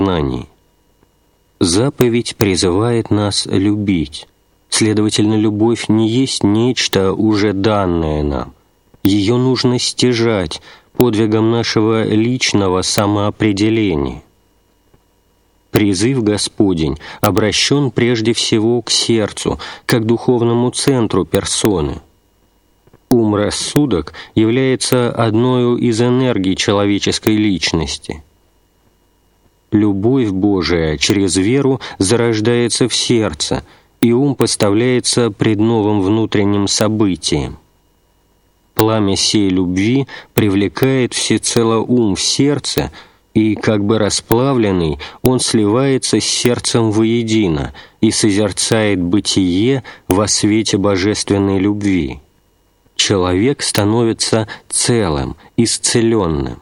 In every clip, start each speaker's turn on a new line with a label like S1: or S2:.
S1: сознании. Заповедь призывает нас любить. Следовательно, любовь не есть нечто, уже данное нам. Ее нужно стяжать подвигом нашего личного самоопределения. Призыв Господень обращен прежде всего к сердцу, как духовному центру персоны. Ум-рассудок является одной из энергий человеческой личности. Любовь Божия через веру зарождается в сердце, и ум поставляется пред новым внутренним событием. Пламя сей любви привлекает всецело ум в сердце, и, как бы расплавленный, он сливается с сердцем воедино и созерцает бытие во свете божественной любви. Человек становится целым, исцеленным.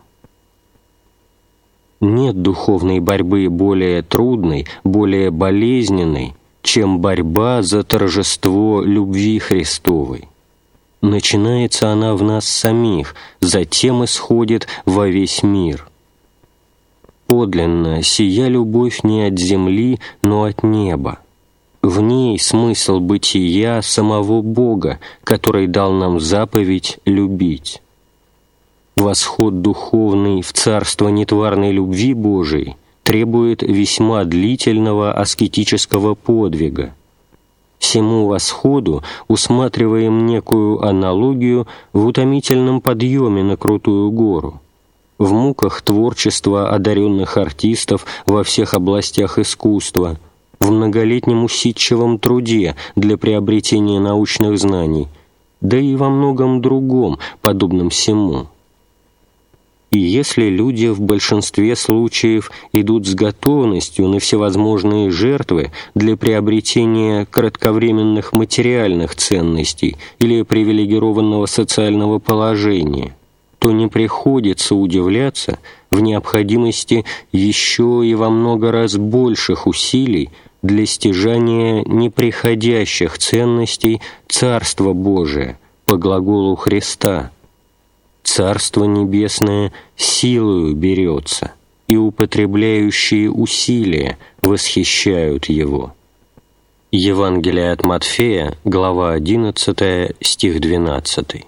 S1: Нет духовной борьбы более трудной, более болезненной, чем борьба за торжество любви Христовой. Начинается она в нас самих, затем исходит во весь мир. Подлинно сия любовь не от земли, но от неба. В ней смысл бытия самого Бога, который дал нам заповедь любить. Восход духовный в царство нетварной любви Божией требует весьма длительного аскетического подвига. Всему восходу усматриваем некую аналогию в утомительном подъеме на крутую гору, в муках творчества одаренных артистов во всех областях искусства, в многолетнем усидчивом труде для приобретения научных знаний, да и во многом другом, подобном сему. И если люди в большинстве случаев идут с готовностью на всевозможные жертвы для приобретения кратковременных материальных ценностей или привилегированного социального положения, то не приходится удивляться в необходимости еще и во много раз больших усилий для стяжания неприходящих ценностей Царства Божия по глаголу Христа. Царство Небесное силою берется, и употребляющие усилия восхищают его. Евангелие от Матфея, глава 11, стих 12.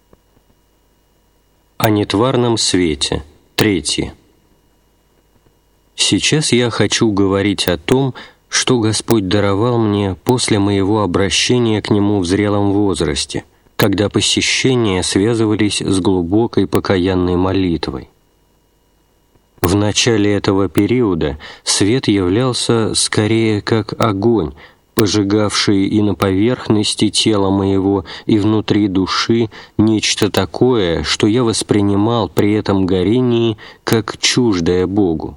S1: О нетварном свете. 3. Сейчас я хочу говорить о том, что Господь даровал мне после моего обращения к Нему в зрелом возрасте, когда посещения связывались с глубокой покаянной молитвой. В начале этого периода свет являлся скорее как огонь, пожигавший и на поверхности тела моего, и внутри души нечто такое, что я воспринимал при этом горении как чуждое Богу.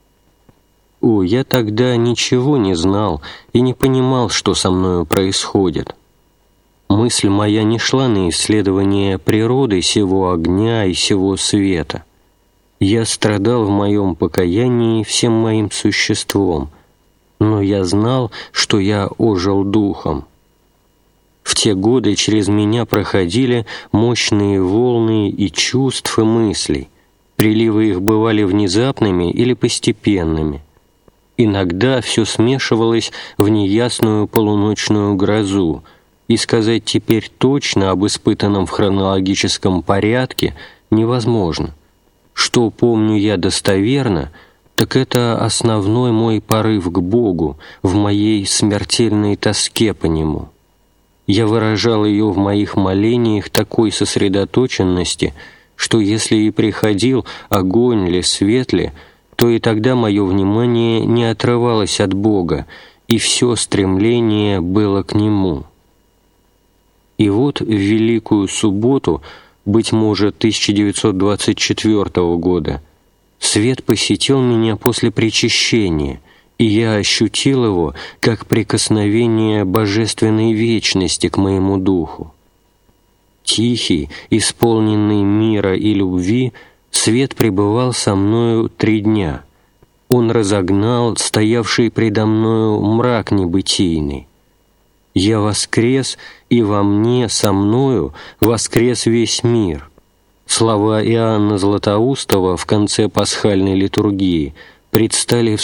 S1: Я тогда ничего не знал и не понимал, что со мною происходит. Мысль моя не шла на исследование природы сего огня и сего света. Я страдал в моем покаянии всем моим существом, но я знал, что я ожил духом. В те годы через меня проходили мощные волны и чувств, и мыслей. Приливы их бывали внезапными или постепенными. Иногда все смешивалось в неясную полуночную грозу, и сказать теперь точно об испытанном в хронологическом порядке невозможно. Что помню я достоверно, так это основной мой порыв к Богу в моей смертельной тоске по Нему. Я выражал ее в моих молениях такой сосредоточенности, что если и приходил огонь или свет ли, то и тогда мое внимание не отрывалось от Бога, и все стремление было к Нему. И вот в Великую Субботу, быть может, 1924 года, свет посетил меня после причащения, и я ощутил его как прикосновение божественной вечности к моему духу. Тихий, исполненный мира и любви, свет пребывал со мною 3 дня. Он разогнал стоявший предо мною мрак небытийный. Я воскрес, и во мне, со мною, воскрес весь мир. Слова Иоанна Златоустова в конце пасхальной литургии предстали в